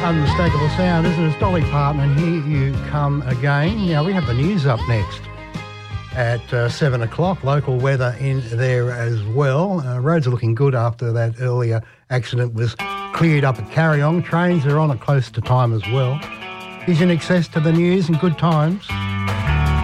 Unmistakable sound, isn't it? It's Dolly Parton and Here You Come Again. Now, we have the news up next at 7 o'clock. Local weather in there as well. Roads are looking good after that earlier accident was cleared up at Carryong. Trains are on at close to time as well. Is in excess to the news and good times.